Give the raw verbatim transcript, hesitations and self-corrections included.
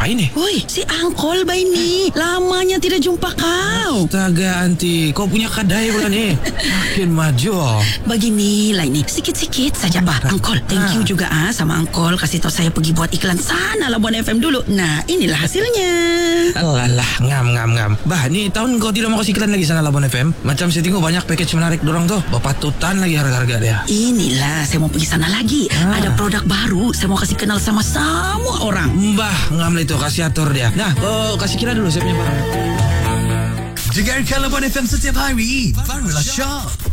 ngapain ni? Woi, si Angkol bay ni. Lamanya tidak jumpa kau. Astaga, Aunty. Kau punya kedai pula ni. Makin maju. Begini lah ini. Sikit-sikit saja, bah. Angkol, thank you juga ah sama Angkol. Kasih tahu saya pergi buat iklan sana Labuan F M dulu. Nah, inilah hasilnya. Alah, ngam, ngam, ngam. Bah, ni tahun kau tidak mau kasih iklan lagi sana Labuan F M? Macam saya tengok banyak package menarik dorang tuh. Bapatutan lagi harga-harga dia. Inilah, saya mau pergi sana lagi. Ah. Ada produk baru. Saya mau kasih kenal sama semua orang. Mbah, ngam lah itu. Kasih atur dia. Nah, kau kasih kira dulu saya punya barang. Dengarkan Labuan F M setiap hari. Barulah Syok.